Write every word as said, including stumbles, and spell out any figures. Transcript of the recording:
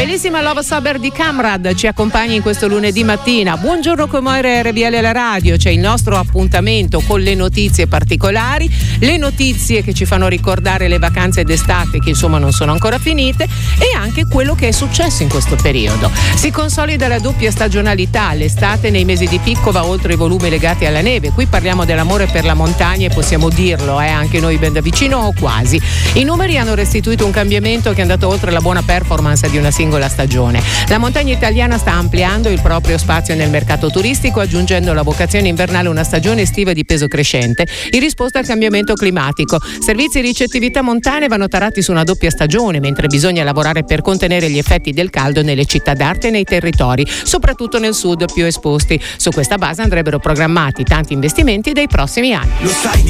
Bellissima Love Sober di Camrad ci accompagna in questo lunedì mattina. Buongiorno con Moira R B L alla radio, c'è il nostro appuntamento con le notizie particolari, le notizie che ci fanno ricordare le vacanze d'estate che insomma non sono ancora finite e anche quello che è successo in questo periodo. Si consolida la doppia stagionalità, l'estate nei mesi di picco va oltre i volumi legati alla neve. Qui parliamo dell'amore per la montagna e possiamo dirlo, eh, anche noi ben da vicino o quasi. I numeri hanno restituito un cambiamento che è andato oltre la buona performance di una singola stagione. La montagna italiana sta ampliando il proprio spazio nel mercato turistico, aggiungendo alla vocazione invernale una stagione estiva di peso crescente in risposta al cambiamento climatico. Servizi e ricettività montane vanno tarati su una doppia stagione, mentre bisogna lavorare per contenere gli effetti del caldo nelle città d'arte e nei territori, soprattutto nel sud più esposti. Su questa base andrebbero programmati tanti investimenti dei prossimi anni. Lo sai